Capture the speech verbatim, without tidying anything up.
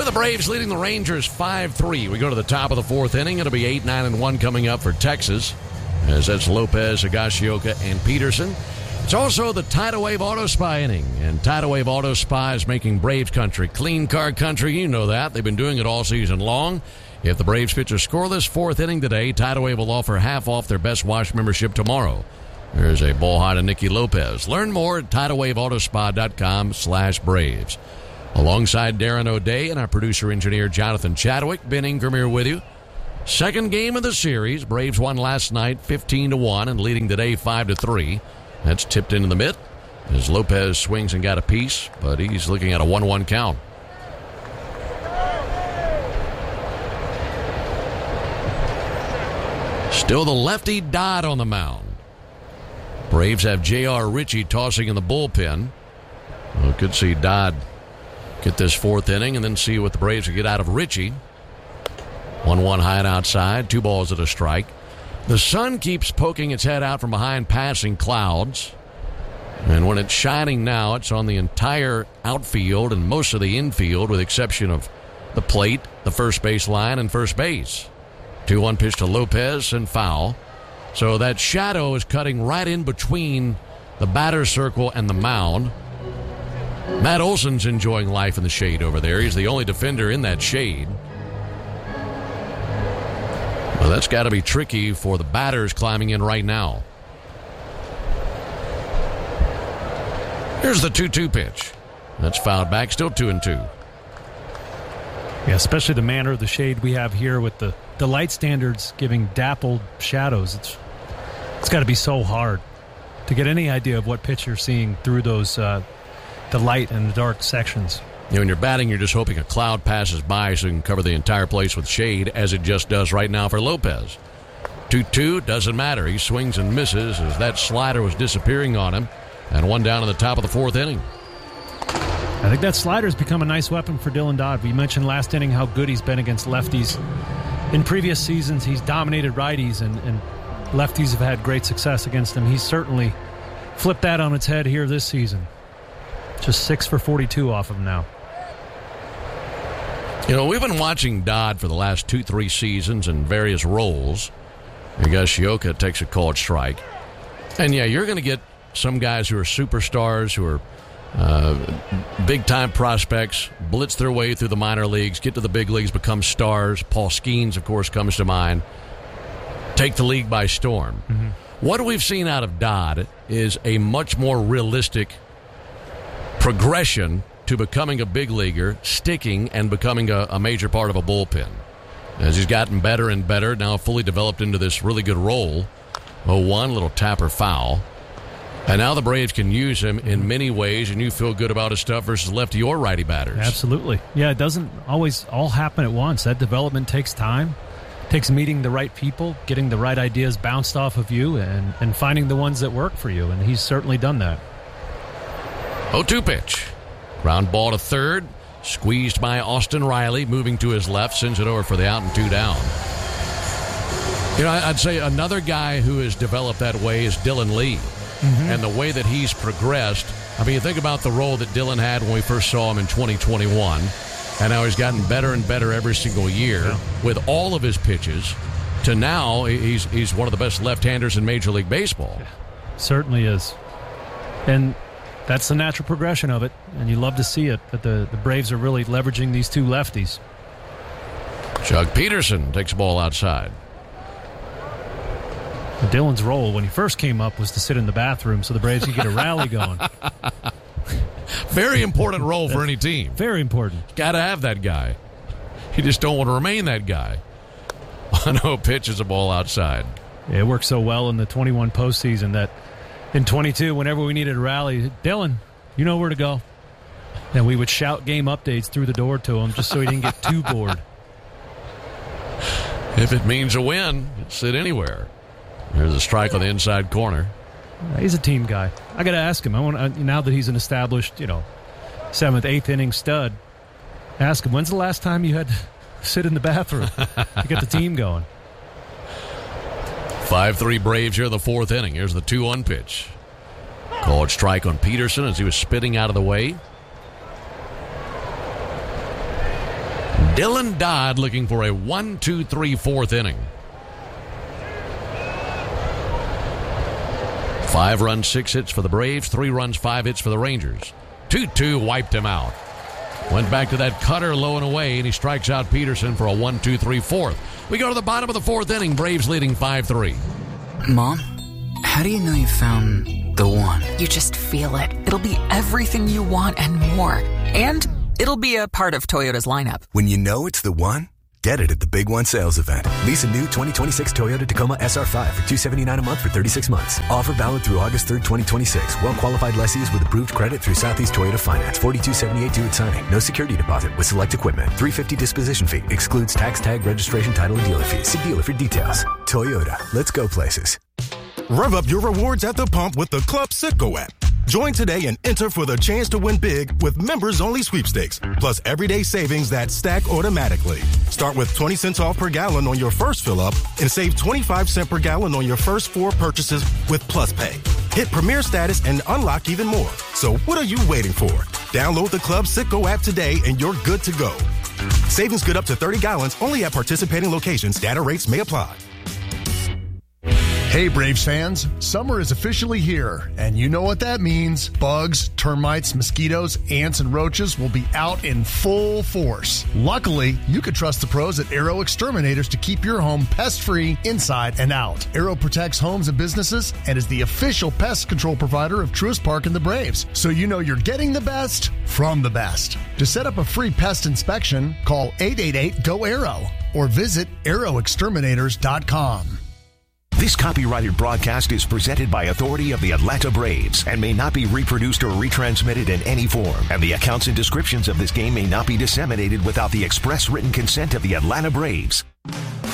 With the Braves leading the Rangers five three. We go to the top of the fourth inning. It'll be eight nine and one coming up for Texas, as that's Lopez, Higashioka, and Peterson. It's also the Tidal Wave Auto Spa inning, and Tidal Wave Auto Spa is making Braves country clean car country. You know that. They've been doing it all season long. If the Braves pitch a scoreless fourth inning today, Tidal Wave will offer half off their Best Wash membership tomorrow. There's a ball high to Nicky Lopez. Learn more at tidal wave auto spa dot com slash Braves. Alongside Darren O'Day and our producer-engineer Jonathan Chadwick, Ben Ingram here with you. Second game of the series. Braves won last night fifteen to one and leading today five to three. That's tipped into the mitt as Lopez swings and got a piece, but he's looking at a one one count. Still the lefty Dodd on the mound. Braves have J R. Ritchie tossing in the bullpen. Well, could see Dodd get this fourth inning and then see what the Braves will get out of Ritchie. one one high and outside, two balls at a strike. The sun keeps poking its head out from behind passing clouds. And when it's shining now, it's on the entire outfield and most of the infield with the exception of the plate, the first base line, and first base. two one pitch to Lopez and foul. So that shadow is cutting right in between the batter's circle and the mound. Matt Olson's enjoying life in the shade over there. He's the only defender in that shade. Well, that's got to be tricky for the batters climbing in right now. Here's the two two pitch. That's fouled back, still two and two. Yeah, especially the manner of the shade we have here with the, the light standards giving dappled shadows. It's It's got to be so hard to get any idea of what pitch you're seeing through those uh, the light and the dark sections. You know, when you're batting, you're just hoping a cloud passes by so you can cover the entire place with shade, as it just does right now for Lopez. two two, doesn't matter. He swings and misses as that slider was disappearing on him, and one down in the top of the fourth inning. I think that slider's become a nice weapon for Dylan Dodd. We mentioned last inning how good he's been against lefties. In previous seasons, he's dominated righties, and, and lefties have had great success against him. He's certainly flipped that on its head here this season. Just six for forty-two off of him now. You know, we've been watching Dodd for the last two, three seasons in various roles. Higashioka takes a called strike. And, yeah, you're going to get some guys who are superstars, who are uh, big-time prospects, blitz their way through the minor leagues, get to the big leagues, become stars. Paul Skeens, of course, comes to mind. Take the league by storm. Mm-hmm. What we've seen out of Dodd is a much more realistic progression to becoming a big leaguer, sticking, and becoming a, a major part of a bullpen. As he's gotten better and better, now fully developed into this really good role. oh one, little tapper foul. And now the Braves can use him in many ways, and you feel good about his stuff versus lefty or righty batters. Absolutely. Yeah, it doesn't always all happen at once. That development takes time. It takes meeting the right people, getting the right ideas bounced off of you, and, and finding the ones that work for you, and he's certainly done that. oh two pitch. Ground ball to third. Squeezed by Austin Riley, moving to his left, sends it over for the out and two down. You know, I'd say another guy who has developed that way is Dylan Lee. Mm-hmm. And the way that he's progressed. I mean, you think about the role that Dylan had when we first saw him in twenty twenty-one, and now he's gotten better and better every single year yeah. with all of his pitches, to now he's he's one of the best left-handers in Major League Baseball. Yeah, certainly is. And that's the natural progression of it, and you love to see it, that the, the Braves are really leveraging these two lefties. Chuck Peterson takes the ball outside. Dylan's role when he first came up was to sit in the bathroom so the Braves could get a rally going. Very important role for any team. Very important. Got to have that guy. You just don't want to remain that guy. No pitch is a ball outside. Yeah, it worked so well in the twenty-one postseason that in twenty-two, whenever we needed a rally, Dylan, you know where to go. And we would shout game updates through the door to him just so he didn't get too bored. If it means a win, sit anywhere. There's a strike on the inside corner. He's a team guy. I got to ask him. I want now that he's an established, you know, seventh, eighth inning stud. Ask him, when's the last time you had to sit in the bathroom to get the team going? five three Braves here in the fourth inning. Here's the two one pitch. Called strike on Peterson as he was spitting out of the way. Dylan Dodd looking for a one two three fourth inning. Five runs, six hits for the Braves. Three runs, five hits for the Rangers. two two wiped him out. Went back to that cutter low and away, and he strikes out Peterson for a one two three fourth. We go to the bottom of the fourth inning. Braves leading five three. Mom, how do you know you found the one? You just feel it. It'll be everything you want and more. And it'll be a part of Toyota's lineup. When you know it's the one, get it at the Big One sales event. Lease a new twenty twenty-six Toyota Tacoma S R five for two hundred seventy-nine dollars a month for thirty-six months. Offer valid through August third, twenty twenty-six. Well-qualified lessees with approved credit through Southeast Toyota Finance. forty-two seventy-eight due at signing. No security deposit with select equipment. three hundred fifty dollars disposition fee. Excludes tax, tag, registration, title, and dealer fees. See dealer for details. Toyota. Let's go places. Rev up your rewards at the pump with the Club Citgo app. Join today and enter for the chance to win big with members-only sweepstakes, plus everyday savings that stack automatically. Start with twenty cents off per gallon on your first fill-up and save twenty-five cents per gallon on your first four purchases with Plus Pay. Hit Premier status and unlock even more. So what are you waiting for? Download the Club Citgo app today and you're good to go. Savings good up to thirty gallons only at participating locations. Data rates may apply. Hey Braves fans, summer is officially here, and you know what that means. Bugs, termites, mosquitoes, ants, and roaches will be out in full force. Luckily, you can trust the pros at Aero Exterminators to keep your home pest-free inside and out. Aero protects homes and businesses and is the official pest control provider of Truist Park and the Braves, so you know you're getting the best from the best. To set up a free pest inspection, call eight eight eight, G O, A R O or visit aero exterminators dot com. This copyrighted broadcast is presented by authority of the Atlanta Braves and may not be reproduced or retransmitted in any form. And the accounts and descriptions of this game may not be disseminated without the express written consent of the Atlanta Braves.